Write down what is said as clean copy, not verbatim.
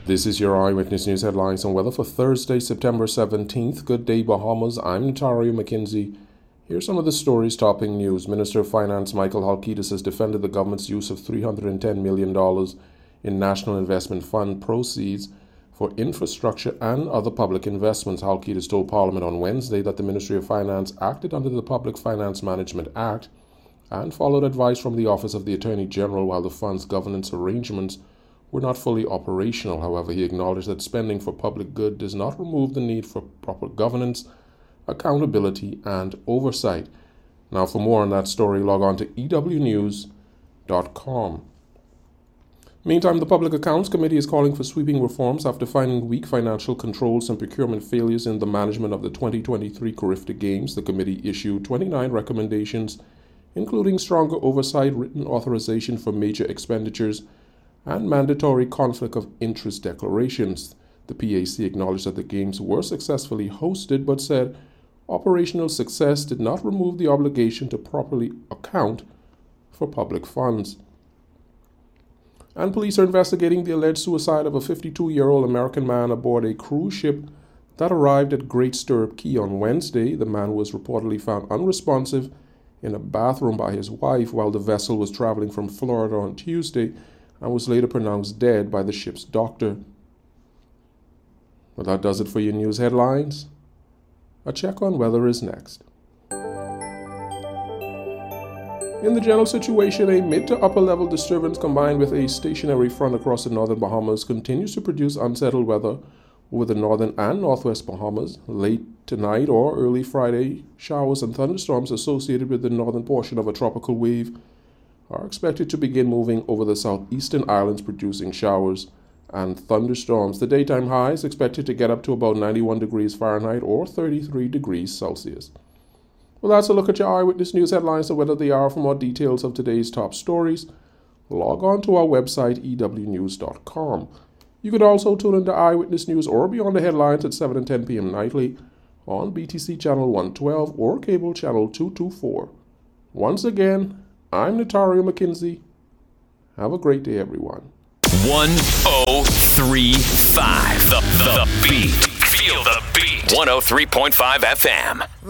This is your Eyewitness News headlines and weather for Thursday, September 17th. Good day, Bahamas. I'm Notario McKenzie. Here's some of the stories topping news. Minister of Finance Michael Halkitis has defended the government's use of $310 million in National Investment Fund proceeds for infrastructure and other public investments. Halkitis told Parliament on Wednesday that the Ministry of Finance acted under the Public Finance Management Act and followed advice from the Office of the Attorney General while the fund's governance arrangements were not fully operational. However, he acknowledged that spending for public good does not remove the need for proper governance, accountability, and oversight. Now, for more on that story, log on to ewnews.com. Meantime, the Public Accounts Committee is calling for sweeping reforms after finding weak financial controls and procurement failures in the management of the 2023 Carifta Games. The committee issued 29 recommendations, including stronger oversight, written authorization for major expenditures, and mandatory conflict of interest declarations. The PAC acknowledged that the games were successfully hosted, but said operational success did not remove the obligation to properly account for public funds. And police are investigating the alleged suicide of a 52-year-old American man aboard a cruise ship that arrived at Great Stirrup Cay on Wednesday. The man was reportedly found unresponsive in a bathroom by his wife while the vessel was traveling from Florida on Tuesday, and was later pronounced dead by the ship's doctor. Well, that does it for your news headlines. A check on weather is next. In the general situation, a mid to upper level disturbance combined with a stationary front across the northern Bahamas continues to produce unsettled weather over the northern and northwest Bahamas. Late tonight or early Friday, showers and thunderstorms associated with the northern portion of a tropical wave are expected to begin moving over the southeastern islands, producing showers and thunderstorms. The daytime high is expected to get up to about 91 degrees Fahrenheit or 33 degrees Celsius. Well, that's a look at your Eyewitness News headlines and weather they are. For more details of today's top stories, log on to our website, ewnews.com. You can also tune into Eyewitness News or Beyond the Headlines at 7 and 10 p.m. nightly on BTC Channel 112 or Cable Channel 224. Once again, I'm Notario McKenzie. Have a great day, everyone. 1035. The beat. Feel the beat. 103.5 FM.